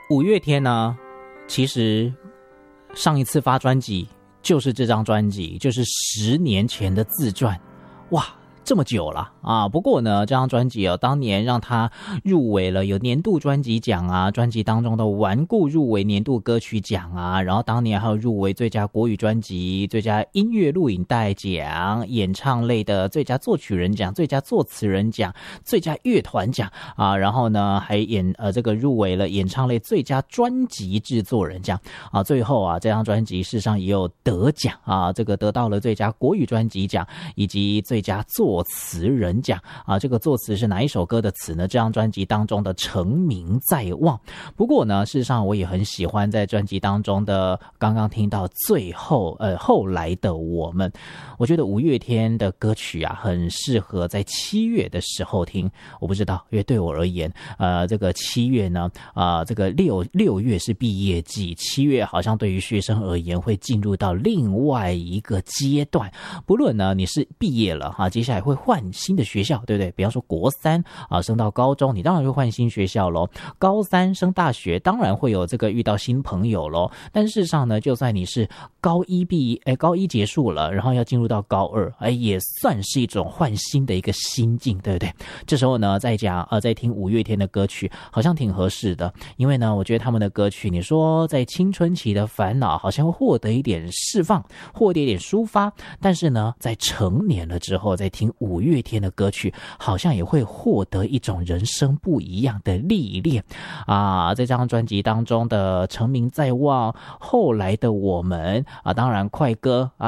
五月天呢，其实上一次发专辑就是这张专辑，就是10年前的自传，哇，这么久了啊！不过呢，这张专辑当年让他入围了有年度专辑奖啊，专辑当中的顽固入围年度歌曲奖啊，然后当年还有入围最佳国语专辑、最佳音乐录影带奖、演唱类的最佳作曲人奖、最佳作词人奖、最佳乐团奖啊，然后呢还这个入围了演唱类最佳专辑制作人奖啊，最后啊这张专辑事实上也有得奖啊，这个得到了最佳国语专辑奖以及最佳作词人奖啊，这个作词是哪一首歌的词呢？这张专辑当中的成名在望。不过呢，事实上我也很喜欢在专辑当中的刚刚听到最后后来的我们，我觉得五月天的歌曲啊，很适合在7月的时候听。我不知道，因为对我而言，这个7月呢，这个六月是毕业季，7月好像对于学生而言会进入到另外一个阶段。不论呢你是毕业了哈，接下来会换新的学校，对不对？比方说国3啊，升到高中，你当然会换新学校咯。高3升大学，当然会有这个遇到新朋友咯。但事实上呢，就算你是高一结束了，然后要进入到高2，也算是一种换新的一个心境，对不对？这时候呢，在听五月天的歌曲，好像挺合适的，因为呢，我觉得他们的歌曲，你说在青春期的烦恼，好像会获得一点释放，获得一点抒发，但是呢，在成年了之后，在听五月天的歌曲，好像也会获得一种人生不一样的历练啊！在这张专辑当中的成名在望，后来的我们啊，当然快歌啊。